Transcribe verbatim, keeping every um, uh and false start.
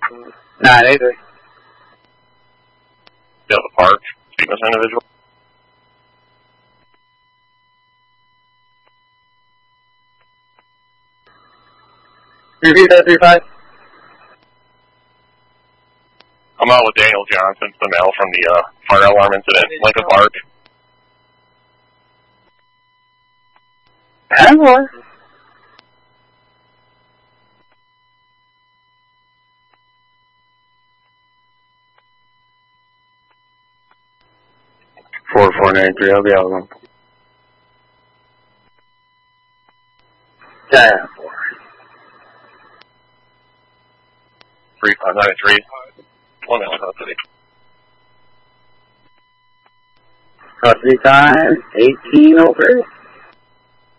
nine eight three. Still the park. Speak with this individual. Repeat that three five. I'm out with Daniel Johnson, the male from the uh, fire alarm incident, Lincoln Park. ten four. Four four nine three. I'll be out one. Ten four. Three five nine three. One out custody. Custody time eighteen over.